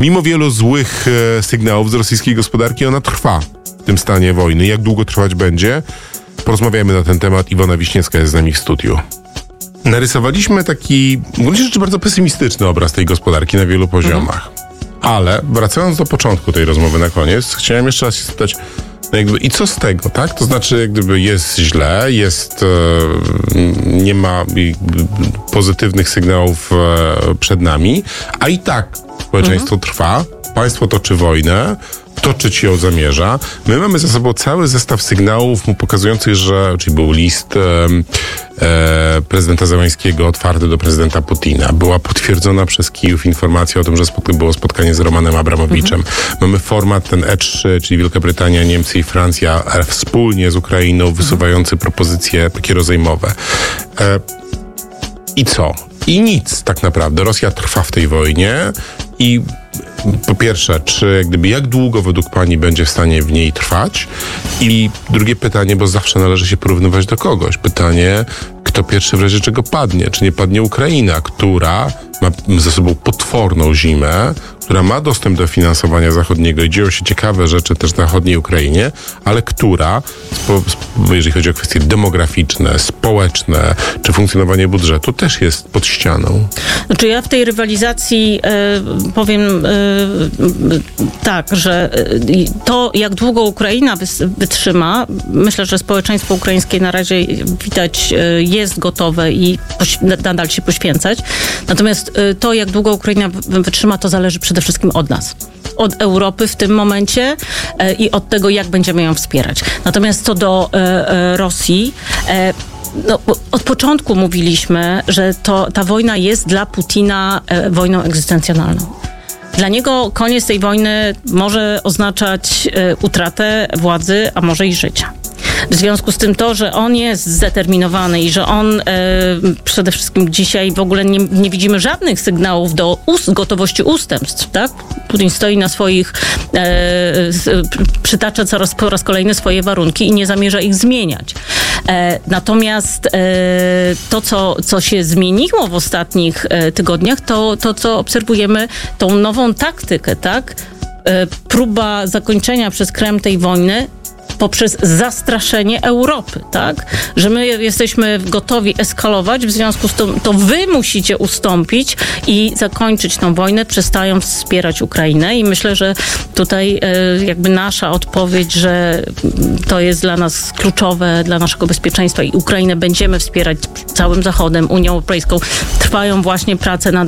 Mimo wielu złych sygnałów z rosyjskiej gospodarki, ona trwa w tym stanie wojny. Jak długo trwać będzie? Porozmawiamy na ten temat. Iwona Wiśniewska jest z nami w studiu. Narysowaliśmy taki, w gruncie rzeczy, bardzo pesymistyczny obraz tej gospodarki na wielu poziomach. Ale wracając do początku tej rozmowy na koniec, chciałem jeszcze raz się spytać, i co z tego, tak? To znaczy, jak gdyby jest źle, nie ma pozytywnych sygnałów przed nami, a i tak społeczeństwo trwa, państwo toczy wojnę, toczyć ją zamierza. My mamy za sobą cały zestaw sygnałów pokazujących, czyli był list prezydenta Zełańskiego otwarty do prezydenta Putina. Była potwierdzona przez Kijów informacja o tym, że było spotkanie z Romanem Abramowiczem. Mamy format ten E3, czyli Wielka Brytania, Niemcy i Francja wspólnie z Ukrainą wysuwający propozycje takie rozejmowe. I co? I nic tak naprawdę. Rosja trwa w tej wojnie i po pierwsze, jak długo według pani będzie w stanie w niej trwać? I drugie pytanie, bo zawsze należy się porównywać do kogoś. Pytanie, kto pierwszy w razie czego padnie? Czy nie padnie Ukraina, która ma za sobą potworną zimę, która ma dostęp do finansowania zachodniego i dzieją się ciekawe rzeczy też na zachodniej Ukrainie, ale która, jeżeli chodzi o kwestie demograficzne, społeczne, czy funkcjonowanie budżetu, też jest pod ścianą. Znaczy ja w tej rywalizacji powiem tak, że to, jak długo Ukraina wytrzyma, myślę, że społeczeństwo ukraińskie na razie widać jest gotowe i nadal się poświęcać. Natomiast to, jak długo Ukraina wytrzyma, to zależy przede wszystkim od nas. Od Europy w tym momencie i od tego, jak będziemy ją wspierać. Natomiast co do Rosji, od początku mówiliśmy, że ta wojna jest dla Putina wojną egzystencjonalną. Dla niego koniec tej wojny może oznaczać utratę władzy, a może i życia. W związku z tym to, że on jest zdeterminowany i że on przede wszystkim dzisiaj w ogóle nie widzimy żadnych sygnałów do gotowości ustępstw, tak? Putin stoi na swoich, przytacza po raz kolejny swoje warunki i nie zamierza ich zmieniać. Natomiast to, co się zmieniło w ostatnich tygodniach, to co obserwujemy, tą nową taktykę, tak? Próba zakończenia przez Kreml tej wojny poprzez zastraszenie Europy, tak? Że my jesteśmy gotowi eskalować, w związku z tym to wy musicie ustąpić i zakończyć tą wojnę, przestając wspierać Ukrainę. I myślę, że tutaj jakby nasza odpowiedź, że to jest dla nas kluczowe, dla naszego bezpieczeństwa i Ukrainę będziemy wspierać całym Zachodem, Unią Europejską. Trwają właśnie prace nad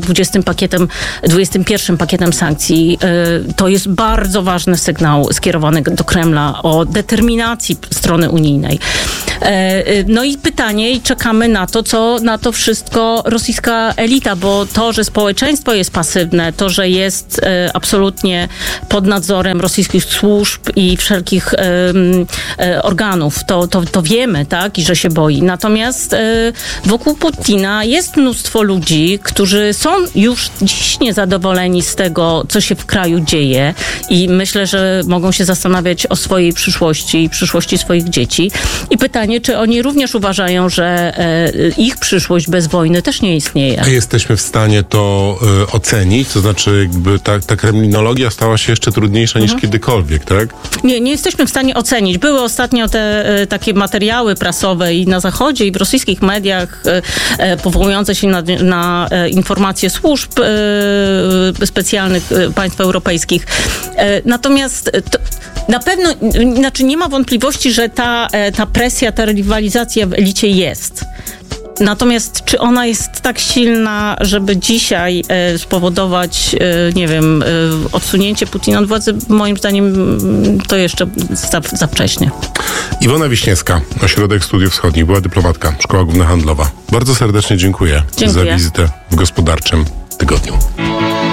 21 pakietem sankcji. To jest bardzo ważny sygnał skierowany do Kremla o determinacji strony unijnej. No i pytanie, i czekamy na to wszystko rosyjska elita, bo to, że społeczeństwo jest pasywne, to, że jest absolutnie pod nadzorem rosyjskich służb i wszelkich organów, to wiemy, tak, i że się boi. Natomiast wokół Putina jest mnóstwo ludzi, którzy są już dziś niezadowoleni z tego, co się w kraju dzieje i myślę, że mogą się zastanawiać o swojej przyszłości i przyszłości swoich dzieci. I pytanie, czy oni również uważają, że ich przyszłość bez wojny też nie istnieje. A jesteśmy w stanie to ocenić? To znaczy, jakby ta kremlinologia stała się jeszcze trudniejsza niż kiedykolwiek, tak? Nie jesteśmy w stanie ocenić. Były ostatnio te takie materiały prasowe i na Zachodzie, i w rosyjskich mediach powołujące się na informacje służb specjalnych państw europejskich. Natomiast na pewno, nie ma wątpliwości, że ta presja, ta rywalizacja w elicie jest. Natomiast czy ona jest tak silna, żeby dzisiaj spowodować, odsunięcie Putina od władzy? Moim zdaniem to jeszcze za wcześnie. Iwona Wiśniewska, Ośrodek Studiów Wschodnich, była dyplomatka, Szkoła Główna Handlowa. Bardzo serdecznie dziękuję za wizytę w Gospodarczym Tygodniu.